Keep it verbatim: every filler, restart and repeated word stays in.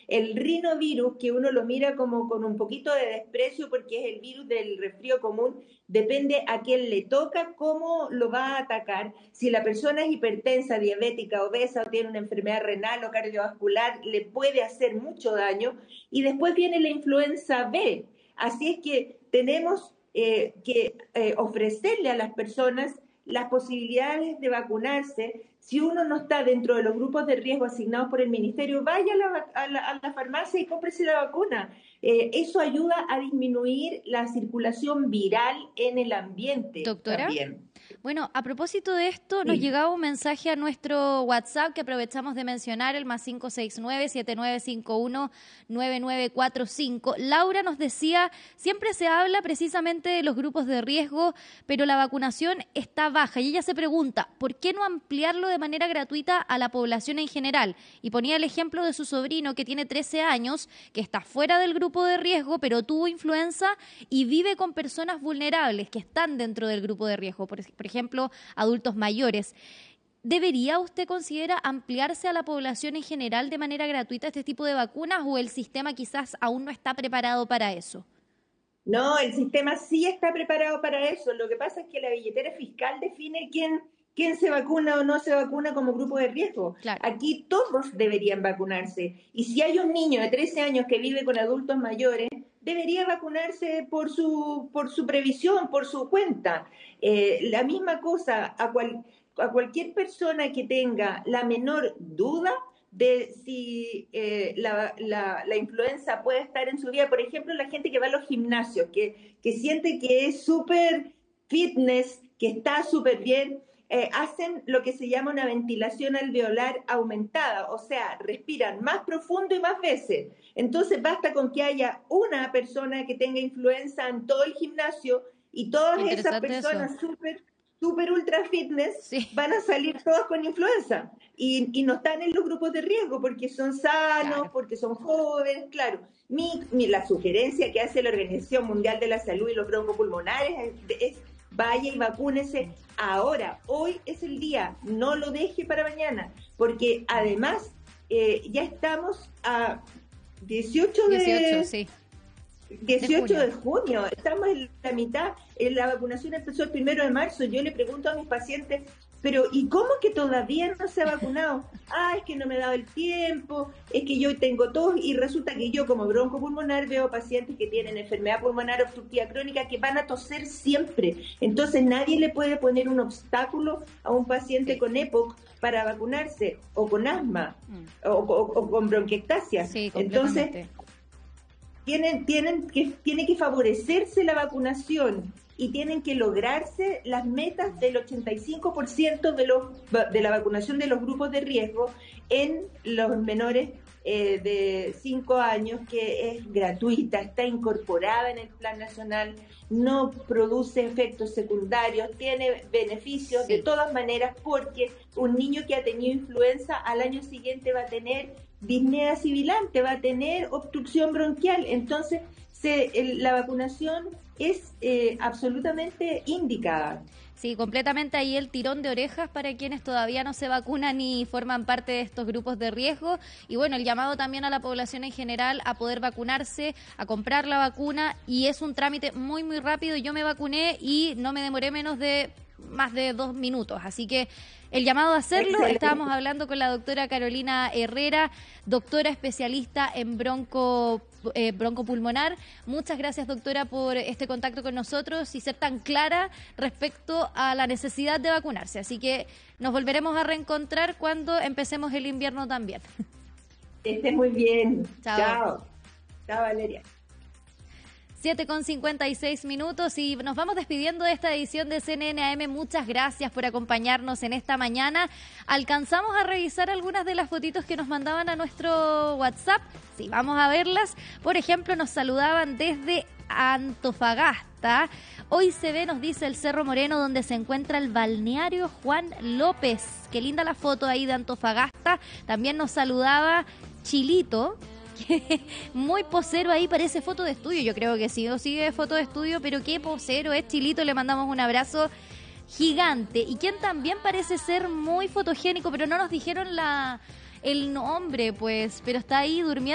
El rinovirus, que uno lo mira como con un poquito de desprecio porque es el virus del resfrío común, depende a quién le toca, cómo lo va a atacar. Si la persona es hipertensa, diabética, obesa o tiene una enfermedad renal o cardiovascular, le puede hacer mucho daño. Y después viene la influenza B. Así es que tenemos eh, que eh, ofrecerle a las personas las posibilidades de vacunarse. Si uno no está dentro de los grupos de riesgo asignados por el Ministerio, vaya a la, a la, a la farmacia y cómprese la vacuna. Eh, eso ayuda a disminuir la circulación viral en el ambiente. Doctora, también. Bueno, a propósito de esto, sí. Nos llegaba un mensaje a nuestro WhatsApp que aprovechamos de mencionar, el más cinco seis nueve, siete nueve cinco uno, nueve nueve cuatro cinco. Laura nos decía, siempre se habla precisamente de los grupos de riesgo, pero la vacunación está baja. Y ella se pregunta, ¿por qué no ampliarlo de manera gratuita a la población en general? Y ponía el ejemplo de su sobrino que tiene trece años, que está fuera del grupo de riesgo, pero tuvo influenza y vive con personas vulnerables que están dentro del grupo de riesgo. Por, por ejemplo, adultos mayores. ¿Debería usted considera ampliarse a la población en general de manera gratuita este tipo de vacunas o el sistema quizás aún no está preparado para eso? No, el sistema sí está preparado para eso. Lo que pasa es que la billetera fiscal define quién, quién se vacuna o no se vacuna como grupo de riesgo. Claro. Aquí todos deberían vacunarse. Y si hay un niño de trece años que vive con adultos mayores, debería vacunarse por su, por su previsión, por su cuenta. Eh, la misma cosa, a, cual, a cualquier persona que tenga la menor duda de si eh, la, la, la influenza puede estar en su vida, por ejemplo, la gente que va a los gimnasios, que, que siente que es súper fitness, que está súper bien, eh, hacen lo que se llama una ventilación alveolar aumentada, o sea, respiran más profundo y más veces. Entonces basta con que haya una persona que tenga influenza en todo el gimnasio y todas esas personas súper super ultra fitness, sí. van a salir todas con influenza y, y no están en los grupos de riesgo porque son sanos, claro. porque son jóvenes, claro. Mi, mi, la sugerencia que hace la Organización Mundial de la Salud y los broncopulmonares es, es vaya y vacúnese ahora, hoy es el día, no lo deje para mañana, porque además eh, ya estamos a dieciocho de... dieciocho, sí. dieciocho de junio. de junio, estamos en la mitad, la vacunación empezó el primero de marzo, yo le pregunto a mis pacientes, pero ¿y cómo que todavía no se ha vacunado? Ah, es que no me he dado el tiempo, es que yo tengo tos y resulta que yo como broncopulmonar veo pacientes que tienen enfermedad pulmonar obstructiva crónica que van a toser siempre, entonces nadie le puede poner un obstáculo a un paciente sí. con E P O C para vacunarse, o con asma, mm. o, o, o con bronquiectasia. Sí, entonces Tienen, tienen que, tiene que favorecerse la vacunación y tienen que lograrse las metas del ochenta y cinco por ciento de, los, de la vacunación de los grupos de riesgo en los menores eh, de cinco años, que es gratuita, está incorporada en el Plan Nacional, no produce efectos secundarios, tiene beneficios sí. de todas maneras, porque un niño que ha tenido influenza al año siguiente va a tener disnea sibilante, va a tener obstrucción bronquial, entonces se, el, la vacunación es eh, absolutamente indicada. Sí, completamente ahí el tirón de orejas para quienes todavía no se vacunan y forman parte de estos grupos de riesgo. Y bueno, el llamado también a la población en general a poder vacunarse, a comprar la vacuna, y es un trámite muy, muy rápido. Yo me vacuné y no me demoré menos de más de dos minutos, así que el llamado a hacerlo. Excelente. Estábamos hablando con la doctora Carolina Herrera, doctora especialista en bronco eh, broncopulmonar. Muchas gracias, doctora, por este contacto con nosotros y ser tan clara respecto a la necesidad de vacunarse. Así que nos volveremos a reencontrar cuando empecemos el invierno también. Que estés muy bien. Chao. Chao, Chao Valeria. siete con cincuenta y seis minutos y nos vamos despidiendo de esta edición de C N N A M. Muchas gracias por acompañarnos en esta mañana. Alcanzamos a revisar algunas de las fotitos que nos mandaban a nuestro WhatsApp. Sí, vamos a verlas. Por ejemplo, nos saludaban desde Antofagasta. Hoy se ve, nos dice, el Cerro Moreno, donde se encuentra el balneario Juan López. Qué linda la foto ahí de Antofagasta. También nos saludaba Chilito, muy posero ahí, parece foto de estudio. Yo creo que sí o sí es foto de estudio, pero qué posero es Chilito. Le mandamos un abrazo gigante. Y quien también parece ser muy fotogénico, pero no nos dijeron la el nombre, pues, pero está ahí durmiendo.